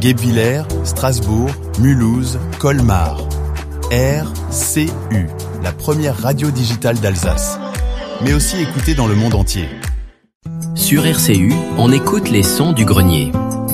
Guebwiller, Strasbourg, Mulhouse, Colmar. RCU, la première radio digitale d'Alsace. Mais aussi écoutée dans le monde entier. Sur RCU, on écoute les sons du grenier.